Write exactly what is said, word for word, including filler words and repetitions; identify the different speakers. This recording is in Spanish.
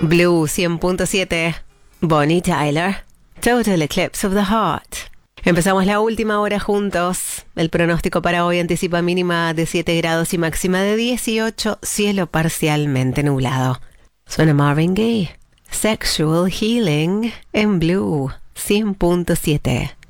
Speaker 1: Blue cien punto siete, Bonnie Tyler, Total Eclipse of the Heart. Empezamos la última hora juntos. El pronóstico para hoy anticipa mínima de siete grados y máxima de dieciocho, cielo parcialmente nublado. Suena Marvin Gaye, Sexual Healing en Blue cien punto siete.